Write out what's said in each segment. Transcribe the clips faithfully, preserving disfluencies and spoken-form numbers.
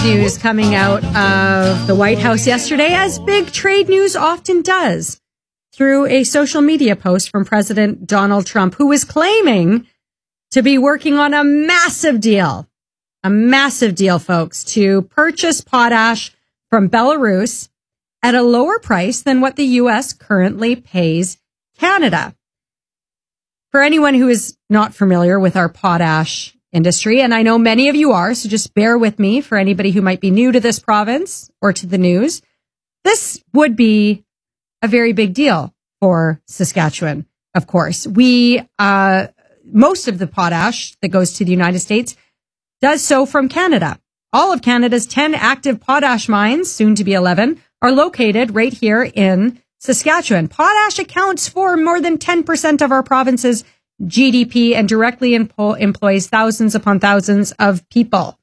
News coming out of the White House yesterday, as big trade news often does, through a social media post from President Donald Trump, who was claiming to be working on a massive deal, a massive deal, folks, to purchase potash from Belarus at a lower price than what the U S currently pays Canada. For anyone who is not familiar with our potash industry, and I know many of you are, so just bear with me for anybody who might be new to this province or to the news. This would be a very big deal for Saskatchewan, of course. We, uh, most of the potash that goes to the United States does so from Canada. All of Canada's ten active potash mines, soon to be eleven, are located right here in Saskatchewan. Potash accounts for more than ten percent of our province's G D P and directly empo- employs thousands upon thousands of people.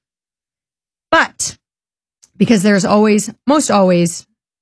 But because there's always, most always,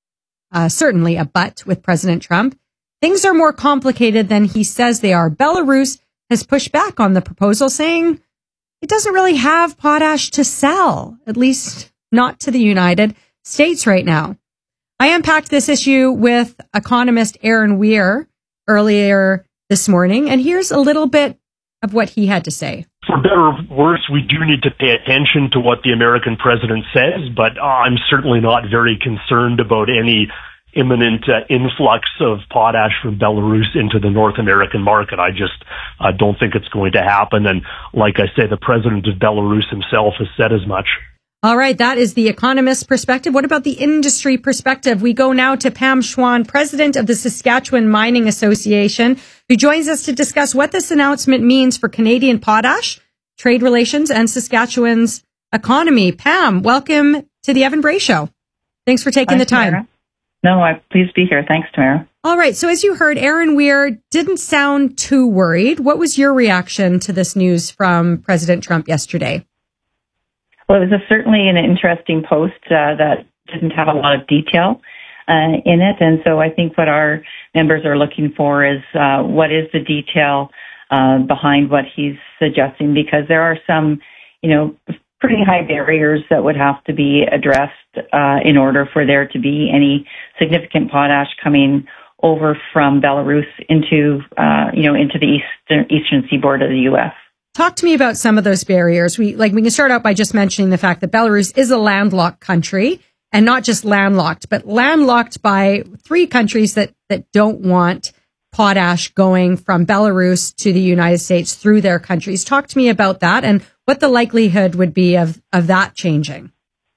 uh, certainly a but with President Trump, things are more complicated than he says they are. Belarus has pushed back on the proposal, saying it doesn't really have potash to sell, at least not to the United States right now. I unpacked this issue with economist Aaron Weir earlier this morning, and here's a little bit of what he had to say. For better or worse, we do need to pay attention to what the American president says, but uh, I'm certainly not very concerned about any imminent uh, influx of potash from Belarus into the North American market. I just uh, don't think it's going to happen. And like I say, the president of Belarus himself has said as much. All right, that is the economist's perspective. What about the industry perspective? We go now to Pam Schwan, president of the Saskatchewan Mining Association, who joins us to discuss what this announcement means for Canadian potash, trade relations, and Saskatchewan's economy. Pam, welcome to the Evan Bray Show. Thanks for taking Thanks, the time. Tamara. No, I'm pleased to be here. Thanks, Tamara. All right, so as you heard, Aaron Weir didn't sound too worried. What was your reaction to this news from President Trump yesterday? Well, it was a, certainly an interesting post uh, that didn't have a lot of detail uh, in it. And so I think what our members are looking for is uh, what is the detail uh, behind what he's suggesting, because there are some, you know, pretty high barriers that would have to be addressed uh, in order for there to be any significant potash coming over from Belarus into, uh, you know, into the eastern, eastern seaboard of the U S. Talk to me about some of those barriers. We like we can start out by just mentioning the fact that Belarus is a landlocked country, and not just landlocked, but landlocked by three countries that, that don't want potash going from Belarus to the United States through their countries. Talk to me about that and what the likelihood would be of, of that changing.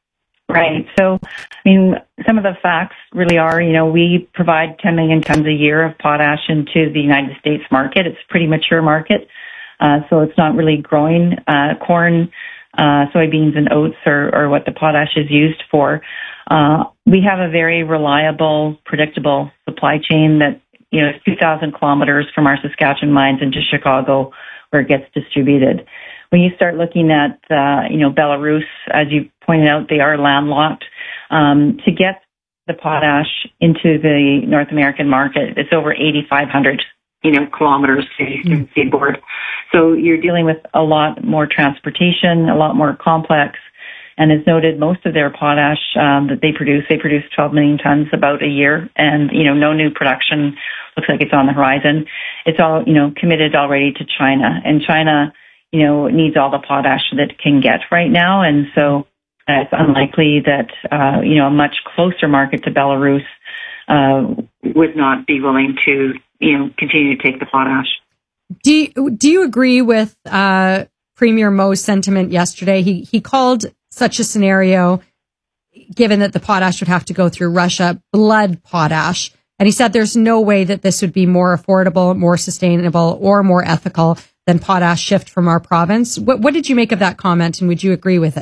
Right. So, I mean, some of the facts really are, you know, we provide ten million tons a year of potash into the United States market. It's a pretty mature market. Uh, so it's not really growing. Uh, corn, uh, soybeans and oats are, are what the potash is used for. Uh, we have a very reliable, predictable supply chain that, you know, is two thousand kilometers from our Saskatchewan mines into Chicago where it gets distributed. When you start looking at, uh, you know, Belarus, as you pointed out, they are landlocked. Um, to get the potash into the North American market, it's over eighty-five hundred you know, kilometers to the eastern mm. seaboard. So you're dealing with a lot more transportation, a lot more complex. And as noted, most of their potash um, that they produce, they produce twelve million tons about a year. And, you know, no new production looks like it's on the horizon. It's all, you know, committed already to China. And China, you know, needs all the potash that it can get right now. And so uh, it's unlikely that, uh, you know, a much closer market to Belarus uh, would not be willing to, you know, continue to take the potash. Do you, do you agree with uh, Premier Moe's sentiment yesterday? He he called such a scenario, given that the potash would have to go through Russia, blood potash. And he said there's no way that this would be more affordable, more sustainable, or more ethical than potash shipped from our province. What, what did you make of that comment, and would you agree with it?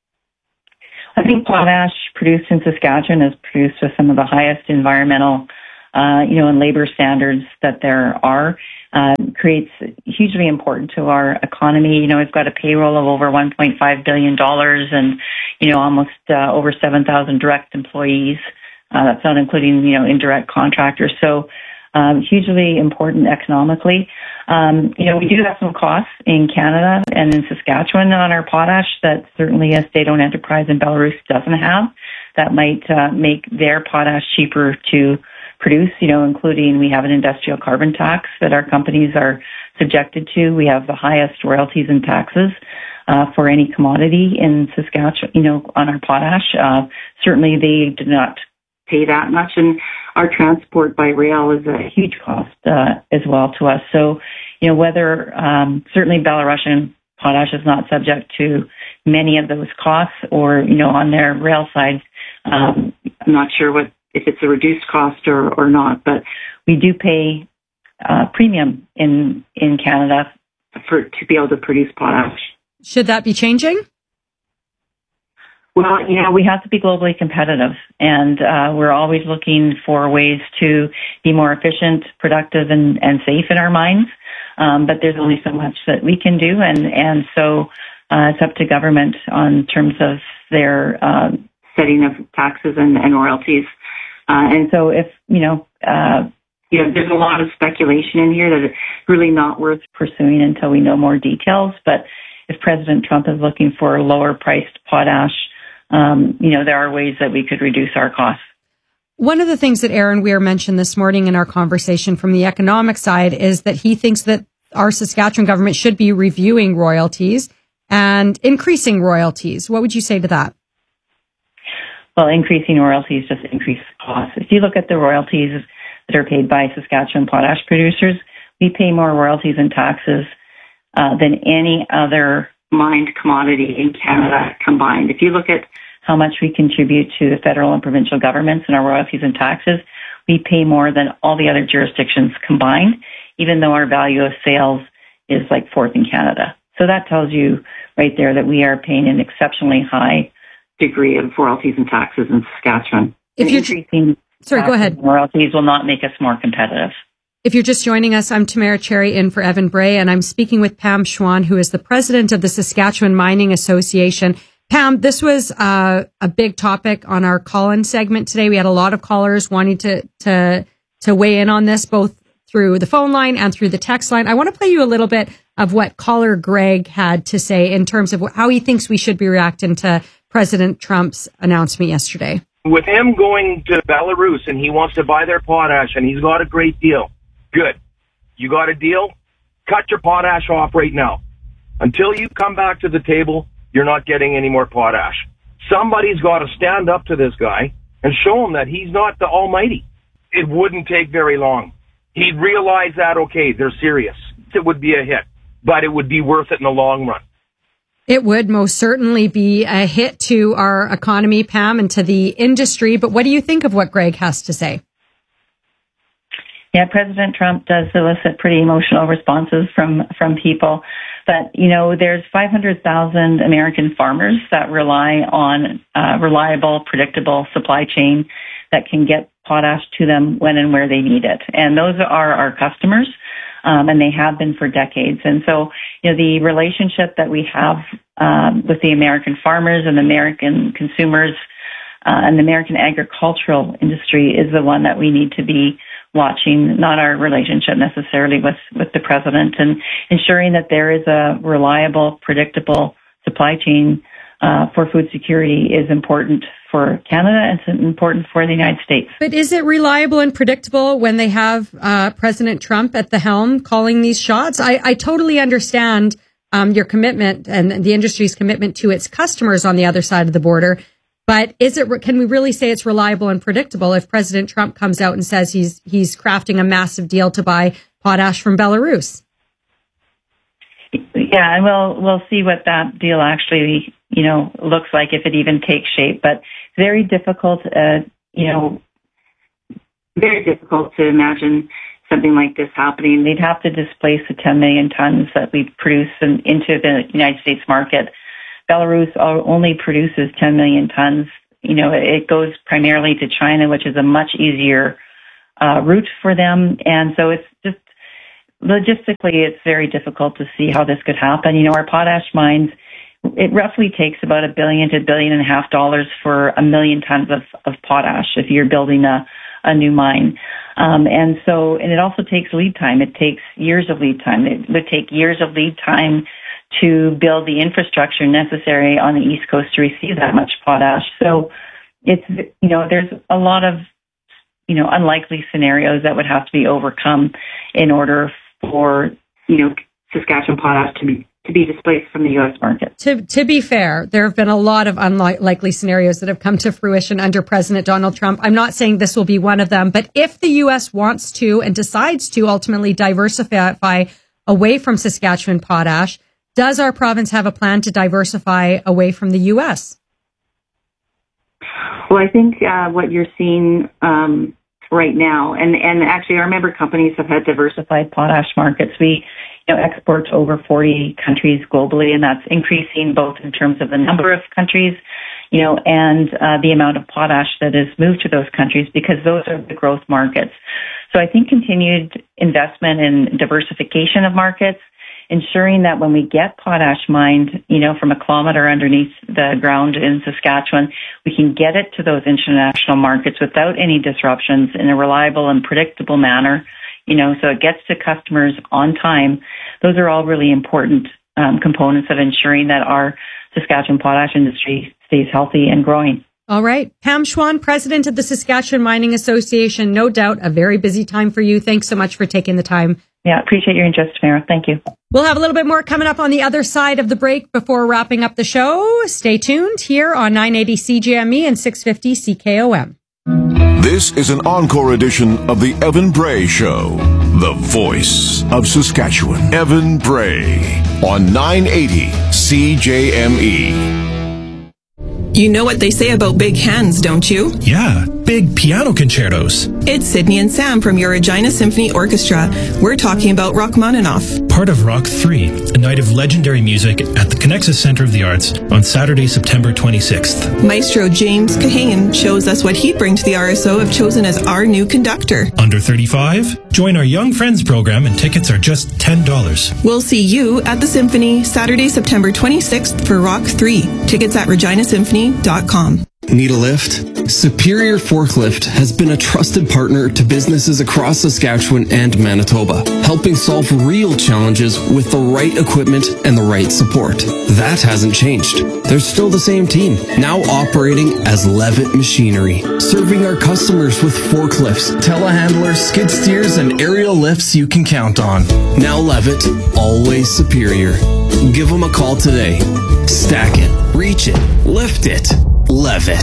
I think potash produced in Saskatchewan is produced with some of the highest environmental Uh, you know, and labor standards that there are, uh, creates hugely important to our economy. You know, we've got a payroll of over one point five billion dollars and, you know, almost uh, over seven thousand direct employees. Uh, that's not including, you know, indirect contractors. So um, hugely important economically. Um, you know, we do have some costs in Canada and in Saskatchewan on our potash that certainly a state-owned enterprise in Belarus doesn't have. That might uh, make their potash cheaper to produce, you know, including we have an industrial carbon tax that our companies are subjected to. We have the highest royalties and taxes uh, for any commodity in Saskatchewan, you know, on our potash. Uh, certainly they do not pay that much, and our transport by rail is a huge cost uh, as well to us. So, you know, whether um, certainly Belarusian potash is not subject to many of those costs, or, you know, on their rail side, um, I'm not sure what if it's a reduced cost or, or not, but we do pay uh, premium in in Canada for to be able to produce potash. Should that be changing? Well, you know, we have to be globally competitive, and uh, we're always looking for ways to be more efficient, productive, and, and safe in our mines. Um, but there's only so much that we can do, and and so uh, it's up to government on terms of their uh, setting of taxes and, and royalties. Uh, and so, if you know, uh, you know, there's a lot of speculation in here that it's really not worth pursuing until we know more details. But if President Trump is looking for lower priced potash, Um, you know, there are ways that we could reduce our costs. One of the things that Aaron Weir mentioned this morning in our conversation from the economic side is that he thinks that our Saskatchewan government should be reviewing royalties and increasing royalties. What would you say to that? Well, increasing royalties just increase costs. If you look at the royalties that are paid by Saskatchewan potash producers, we pay more royalties and taxes uh, than any other mined commodity in Canada combined. If you look at how much we contribute to the federal and provincial governments in our royalties and taxes, we pay more than all the other jurisdictions combined, even though our value of sales is like fourth in Canada. So that tells you right there that we are paying an exceptionally high degree of royalties and taxes in Saskatchewan. If you're increasing sorry, go ahead. Royalties will not make us more competitive. If you're just joining us, I'm Tamara Cherry in for Evan Bray, and I'm speaking with Pam Schwan, who is the president of the Saskatchewan Mining Association. Pam, this was uh, a big topic on our call-in segment today. We had a lot of callers wanting to to to weigh in on this, both through the phone line and through the text line. I want to play you a little bit of what caller Greg had to say in terms of how he thinks we should be reacting to President Trump's announcement yesterday. With him going to Belarus and he wants to buy their potash and he's got a great deal. Good. You got a deal? Cut your potash off right now. Until you come back to the table, you're not getting any more potash. Somebody's got to stand up to this guy and show him that he's not the almighty. It wouldn't take very long. He'd realize that, okay, they're serious. It would be a hit, but it would be worth it in the long run. It would most certainly be a hit to our economy, Pam, and to the industry. But what do you think of what Greg has to say? Yeah, President Trump does elicit pretty emotional responses from, from people. But, you know, there's five hundred thousand American farmers that rely on uh, reliable, predictable supply chain that can get potash to them when and where they need it. And those are our customers, um, and they have been for decades. And so, you know, the relationship that we have um, with the American farmers and American consumers uh, and the American agricultural industry is the one that we need to be watching, not our relationship necessarily with, with the president, and ensuring that there is a reliable, predictable supply chain uh, for food security is important for Canada and it's important for the United States. But is it reliable and predictable when they have uh, President Trump at the helm calling these shots? I, I totally understand um, your commitment and the industry's commitment to its customers on the other side of the border. But is it? Can we really say it's reliable and predictable if President Trump comes out and says he's he's crafting a massive deal to buy potash from Belarus? Yeah, and we'll we'll see what that deal actually, you know, looks like if it even takes shape. But very difficult, uh, you know, very difficult to imagine something like this happening. They'd have to displace the ten million tons that we produce in, into the United States market. Belarus only produces ten million tons. You know, it goes primarily to China, which is a much easier uh, route for them. And so it's just, logistically, it's very difficult to see how this could happen. You know, our potash mines, it roughly takes about a billion to a billion and a half dollars for a million tons of, of potash if you're building a, a new mine. Um, and so, and it also takes lead time. It takes years of lead time. It would take years of lead time to build the infrastructure necessary on the East Coast to receive that much potash. So it's, you know, there's a lot of, you know, unlikely scenarios that would have to be overcome in order for, you know, Saskatchewan potash to be to be displaced from the U S market. To to be fair, there have been a lot of unlikely scenarios that have come to fruition under President Donald Trump. I'm not saying this will be one of them, but if the U S wants to and decides to ultimately diversify away from Saskatchewan potash, does our province have a plan to diversify away from the U S? Well, I think uh, what you're seeing um, right now, and, and actually our member companies have had diversified potash markets. We you know, export to over forty countries globally, and that's increasing both in terms of the number of countries, you know, and uh, the amount of potash that is moved to those countries, because those are the growth markets. So I think continued investment in diversification of markets, ensuring that when we get potash mined, you know, from a kilometer underneath the ground in Saskatchewan, we can get it to those international markets without any disruptions in a reliable and predictable manner, you know, so it gets to customers on time. Those are all really important um, components of ensuring that our Saskatchewan potash industry stays healthy and growing. All right. Pam Schwan, president of the Saskatchewan Mining Association. No doubt a very busy time for you. Thanks so much for taking the time. Yeah, appreciate your interest, Tamara. Thank you. We'll have a little bit more coming up on the other side of the break before wrapping up the show. Stay tuned here on nine eighty C J M E and six fifty C K O M. This is an encore edition of the Evan Bray Show, the voice of Saskatchewan. Evan Bray on nine eighty C J M E. You know what they say about big hands, don't you? Yeah, big piano concertos. It's Sydney and Sam from your Regina Symphony Orchestra. We're talking about Rachmaninoff. Part of Rock three, a night of legendary music at the Connexus Centre of the Arts on Saturday, September twenty-sixth. Maestro James Kahane shows us what he'd bring to the R S O if chosen as our new conductor. Under thirty-five? Join our Young Friends program and tickets are just ten dollars. We'll see you at the Symphony Saturday, September twenty-sixth for Rock three. Tickets at regina symphony dot com. Need a lift? Superior Forklift has been a trusted partner to businesses across Saskatchewan and Manitoba, helping solve real challenges with the right equipment and the right support. That hasn't changed. They're still the same team, now operating as Levitt Machinery, serving our customers with forklifts, telehandlers, skid steers, and aerial lifts you can count on. Now Levitt, always superior. Give them a call today. Stack it, reach it, lift it. Levitt.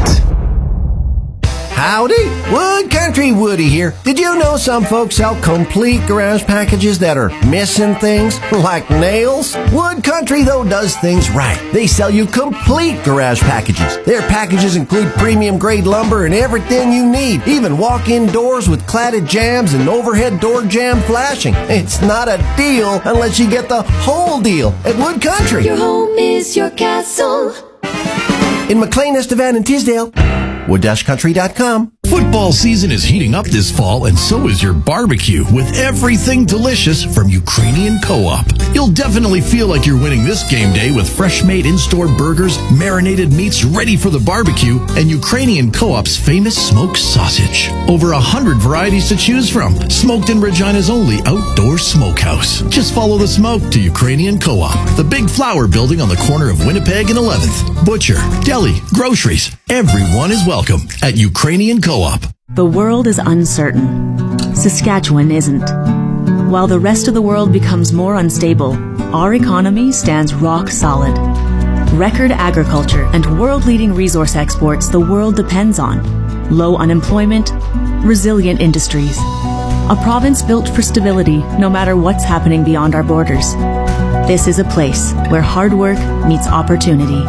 Howdy, Wood Country Woody here. Did you know some folks sell complete garage packages that are missing things, like nails? Wood Country, though, does things right. They sell you complete garage packages. Their packages include premium grade lumber and everything you need, even walk-in doors with cladded jambs and overhead door jamb flashing. It's not a deal unless you get the whole deal at Wood Country. Your home is your castle. In McLean, Estevan, and Tisdale, wood dash country dot com. Football season is heating up this fall, and so is your barbecue, with everything delicious from Ukrainian Co-op. You'll definitely feel like you're winning this game day with fresh-made in-store burgers, marinated meats ready for the barbecue, and Ukrainian Co-op's famous smoked sausage. Over a hundred varieties to choose from, smoked in Regina's only outdoor smokehouse. Just follow the smoke to Ukrainian Co-op, the big flower building on the corner of Winnipeg and eleventh. Butcher, deli, groceries, everyone is welcome at Ukrainian Co-op. The world is uncertain. Saskatchewan isn't. While the rest of the world becomes more unstable, our economy stands rock solid. Record agriculture and world-leading resource exports the world depends on. Low unemployment, resilient industries. A province built for stability no matter what's happening beyond our borders. This is a place where hard work meets opportunity.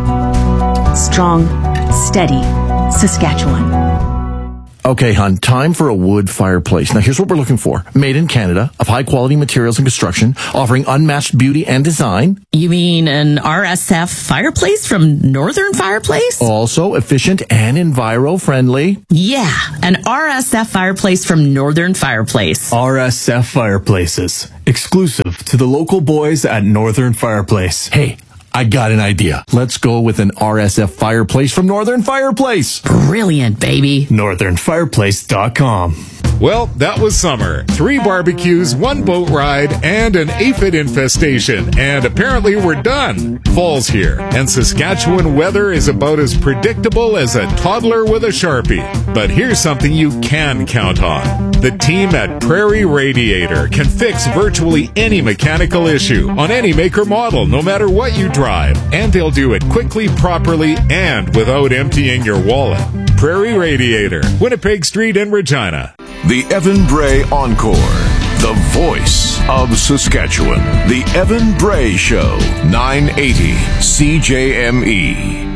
Strong, steady Saskatchewan. Okay, hon, time for a wood fireplace. Now, here's what we're looking for. Made in Canada, of high-quality materials and construction, offering unmatched beauty and design. You mean an R S F fireplace from Northern Fireplace? Also efficient and enviro-friendly. Yeah, an R S F fireplace from Northern Fireplace. R S F Fireplaces, exclusive to the local boys at Northern Fireplace. Hey, I got an idea. Let's go with an R S F fireplace from Northern Fireplace. Brilliant, baby. northern fireplace dot com. Well, that was summer. Three barbecues, one boat ride, and an aphid infestation. And apparently we're done. Fall's here, and Saskatchewan weather is about as predictable as a toddler with a Sharpie. But here's something you can count on. The team at Prairie Radiator can fix virtually any mechanical issue on any make or model, no matter what you drive. And they'll do it quickly, properly, and without emptying your wallet. Prairie Radiator, Winnipeg Street in Regina. The Evan Bray Encore, the voice of Saskatchewan. The Evan Bray Show, nine eighty C J M E.